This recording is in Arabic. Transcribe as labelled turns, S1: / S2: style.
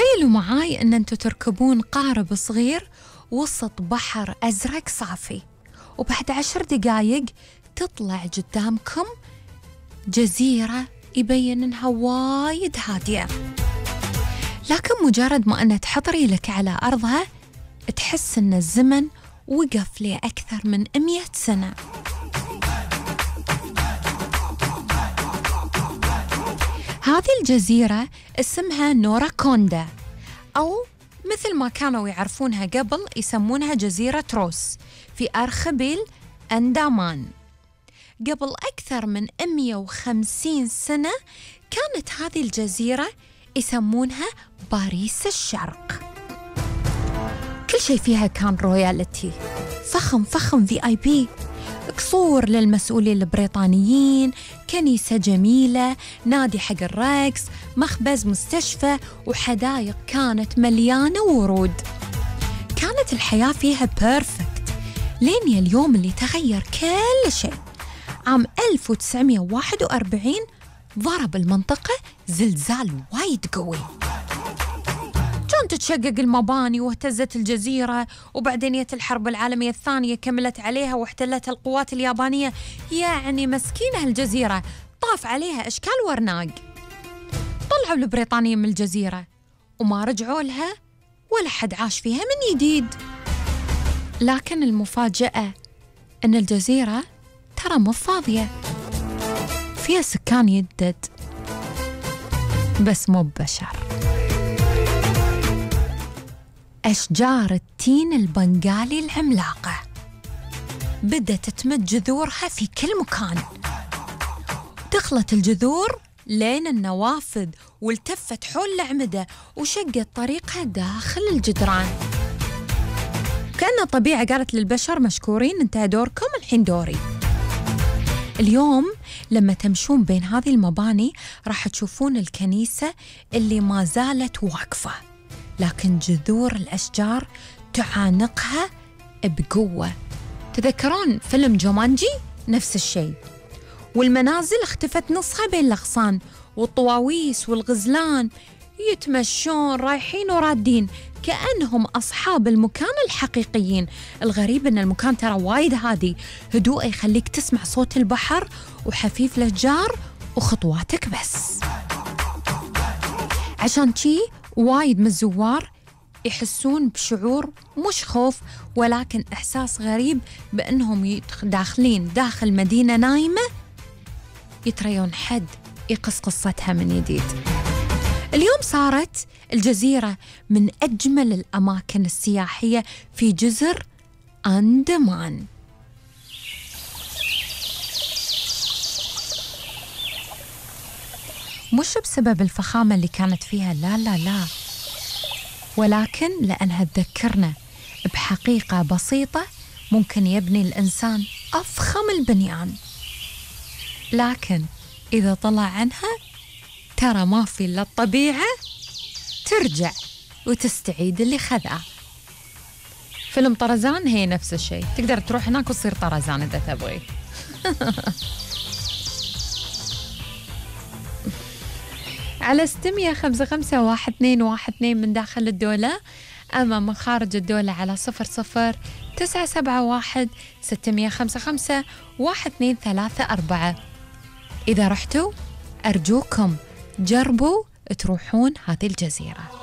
S1: تخيلوا معاي أن أنتوا تركبون قارب صغير وسط بحر أزرق صافي، وبعد 10 دقايق تطلع قدامكم جزيرة يبين إنها وايد هادية، لكن مجرد ما أن تحط رجلك على أرضها تحس إن الزمن وقف لأكثر من 100 سنة. هذه الجزيرة اسمها نورا كوندا، أو مثل ما كانوا يعرفونها قبل يسمونها جزيرة روس في أرخبيل أندامان. قبل أكثر من 150 سنة كانت هذه الجزيرة يسمونها باريس الشرق. كل شيء فيها كان رويالتي، فخم فخم VIP، قصور للمسؤولين البريطانيين، كنيسة جميلة، نادي حق الرقص، مخبز، مستشفى، وحدائق كانت مليانة ورود. كانت الحياة فيها بيرفكت لين اليوم اللي تغير كل شيء. عام 1941 ضرب المنطقة زلزال وايد قوي، كانت تتشقق المباني واهتزت الجزيرة، وبعدين جت الحرب العالمية الثانية كملت عليها واحتلتها القوات اليابانية. يعني مسكينة الجزيرة طاف عليها أشكال ورناق. طلعوا البريطانيين من الجزيرة وما رجعوا لها ولا حد عاش فيها من جديد. لكن المفاجأة أن الجزيرة ترى مو فاضية، فيها سكان يدد بس مو بشر. أشجار التين البنغالي العملاقة بدأت تمد جذورها في كل مكان، دخلت الجذور لين النوافذ والتفت حول الأعمدة وشقت طريقها داخل الجدران. كأن الطبيعة قالت للبشر مشكورين، انتهى دوركم، الحين دوري. اليوم لما تمشون بين هذه المباني راح تشوفون الكنيسة اللي ما زالت واقفة، لكن جذور الأشجار تعانقها بقوة. تذكرون فيلم جومانجي؟ نفس الشيء. والمنازل اختفت نصها بين الأغصان، والطواويس والغزلان يتمشون رايحين ورادين كأنهم أصحاب المكان الحقيقيين. الغريب أن المكان ترى وايد هادي، هدوء يخليك تسمع صوت البحر وحفيف الأشجار وخطواتك بس. عشان شي وايد من الزوار يحسون بشعور مش خوف، ولكن إحساس غريب بأنهم داخلين داخل مدينة نايمة يتريون حد يقص قصتها من جديد. اليوم صارت الجزيرة من أجمل الأماكن السياحية في جزر أندمان. مش بسبب الفخامة اللي كانت فيها، لا لا لا، ولكن لأنها تذكرنا بحقيقة بسيطة ممكن يبني الإنسان أفخم البنيان، لكن إذا طلع عنها ترى ما في إلا الطبيعة ترجع وتستعيد اللي خذاه. فيلم طرزان هي نفس الشيء، تقدر تروح هناك وتصير طرزان إذا تبغي. على 6551212 من داخل الدولة، أما من خارج الدولة على 00971 655 1234. إذا رحتوا أرجوكم جربوا تروحون هذه الجزيرة.